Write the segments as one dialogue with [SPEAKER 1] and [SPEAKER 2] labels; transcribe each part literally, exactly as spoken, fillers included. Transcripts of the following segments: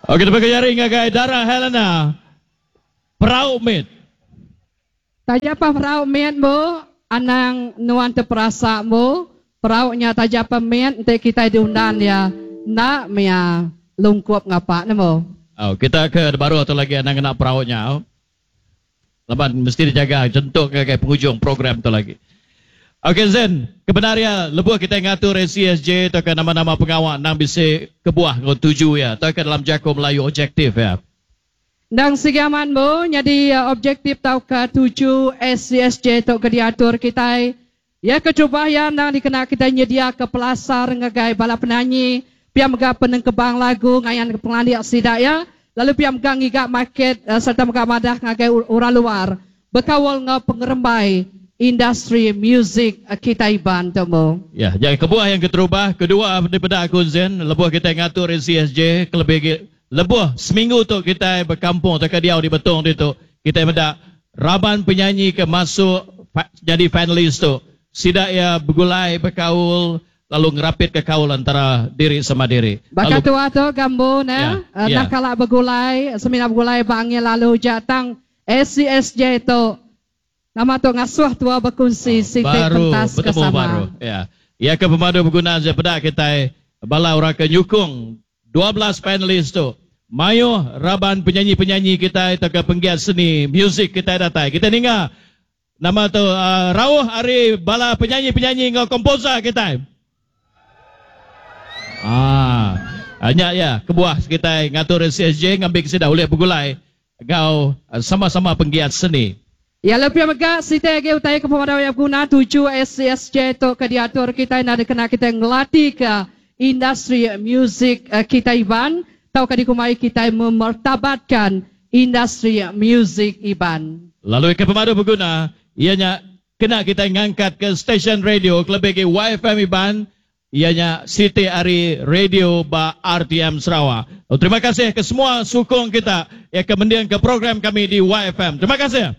[SPEAKER 1] Okey, kita berjari ngagai Dara Helena. Perau mit.
[SPEAKER 2] Tajapa perau mit mo, anang nuan terperasa mo, peraunya tajapa mit, nanti kita diundang ya, nak mea lungkup ngapa namo.
[SPEAKER 1] Oh, kita ke baru atau lagi anang nak peraunya. Oh. Lepas mesti dijaga jentuk ke penghujung program tu lagi. Okey Zen, kebenarannya lebuh kita ngatur C S J atau ke nama-nama pengawal nang bisa kebuah ngau tuju ya, atau ke dalam jago Melayu objektif ya.
[SPEAKER 2] Dang sigaman mo, jadi uh, objektif tau ke tuju S C S J tu ke diatur kita. Ya kecubayan nang dikena kita nyedia ke pelasar ngagai bala penyanyi, pia mega penengkebang lagu ngayan ke penglandi aksidak ya. Lalu pia mega ngigak market uh, serta mega madah ngagai orang luar. Bekawal ngau pengerembai industri music kita iban temu.
[SPEAKER 1] Ya, jadi kebuah yang keterubah, kedua daripada aku Zen, lebuh kita ngatur C S J, kelebih lebuh seminggu tu kita berkampung tak dia di Betong tu. Kita mendak raban penyanyi ke masuk fa, jadi finalis tu. Sidak ya bergulai berkaul lalu ngerapit ke kaul antara diri sama diri.
[SPEAKER 2] Bakat tua tu gambo na,
[SPEAKER 1] ya, ya.
[SPEAKER 2] Nak kalak bergulai, semina bergulai bangnya lalu jatang S C S J tu. Nama tu ngasuh tua berkunci oh, sitik pentas
[SPEAKER 1] bertemu
[SPEAKER 2] kesama.
[SPEAKER 1] Baru, ya. Ya ke pemadu berguna daripada kita bala orang ke nyukung dua belas panelis tu. Mayo raban penyanyi-penyanyi kita itu ke penggiat seni muzik kita datang. Kita ninga nama tu uh, Rauh hari bala penyanyi-penyanyi ngau komposer kita. Ah, hanya ya kebuah kita ngatur C S J ngambil kesedah oleh bergulai. Ngau uh, sama-sama penggiat seni.
[SPEAKER 2] Ya lebih megah siti lagi utai ke pemadam yang guna tujuh S C S J tu ke diatur kita nak kena kita ngelatih ke industri muzik uh, kita iban tau ke dikumai kita memertabatkan industri muzik iban.
[SPEAKER 1] Lalu ke pemadam berguna ianya kena kita ngangkat ke stesen radio kelebih ke Y F M iban ianya Siti Ari Radio ba R T M Sarawak. Oh, terima kasih ke semua sukong kita yang kemudian ke program kami di Y F M. Terima kasih.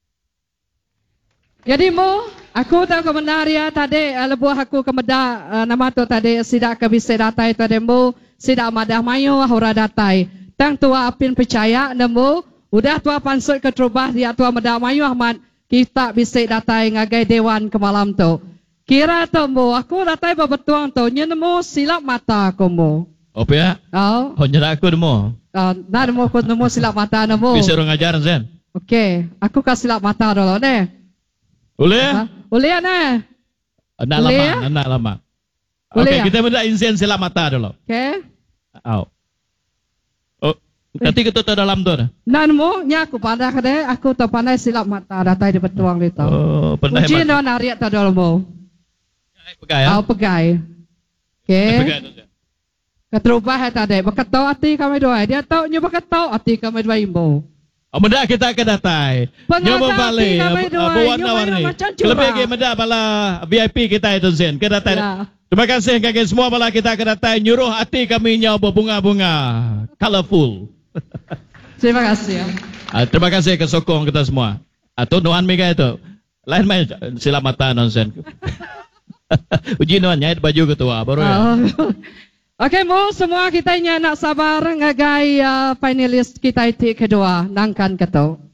[SPEAKER 2] Jadi mo, aku tahu kebenarannya tadi uh, lebuh aku kemeda uh, nama tu tadi sidak ke bisa datai tadi mo, sidak madah mayu hura datai. Tang tua apin percaya nemu, udah tua pansut ke terubah dia tua madah mayu Ahmad, kita bisa datai ngagai dewan ke malam tu. Kira tu mo, aku datai bebetuang tu, nyenemu silap mata aku mo.
[SPEAKER 1] Apa ya?
[SPEAKER 2] Oh.
[SPEAKER 1] Oh nyerak aku nemu.
[SPEAKER 2] Uh, nah nemu aku nemu silap mata nemu.
[SPEAKER 1] Bisa orang ajar Zen.
[SPEAKER 2] Okey, aku kasih silap mata dulu deh.
[SPEAKER 1] Boleh?
[SPEAKER 2] Boleh ana.
[SPEAKER 1] Nak lama, nak lama. Okey, kita minta insiden silap mata dulu.
[SPEAKER 2] Okey.
[SPEAKER 1] Au. Oh, nanti kita tu dalam tu.
[SPEAKER 2] Nan mo, nya aku pandai kade, aku tu pandai silap mata datai di betuang itu.
[SPEAKER 1] Oh, pandai.
[SPEAKER 2] Uji no nariat tu dulu mo.
[SPEAKER 1] Pegai ya?
[SPEAKER 2] Oh, pegai. Okey.
[SPEAKER 1] Pegai tu.
[SPEAKER 2] Keterubah tadi, berkatau hati kami dua. Dia tahu nyu berkatau hati kami dua imbo.
[SPEAKER 1] Oh, mendak kita ke datai. Nyoba balik. Berwarna-warni. Lebih ke mendak bala V I P kita itu Zen. Ke datai. Ya. Terima kasih kepada semua bala kita ke datai. Nyuruh hati kami nyoba bunga-bunga. Colorful.
[SPEAKER 2] Terima kasih.
[SPEAKER 1] Uh, terima kasih ke sokong kita semua. Atau Nuan Mega itu. Lain main silap mata nonsen. Uji Nuan nyait baju ketua. Baru ya.
[SPEAKER 2] Oh. Okey, mo semua kita nak sabar ngagai uh, finalis kita itu kedua nangkan keto.